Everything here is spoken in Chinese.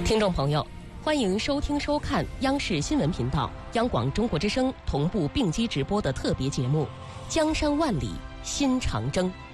听众朋友，欢迎收听收看央视新闻频道、央广中国之声同步并机直播的特别节目《江山万里新长征》。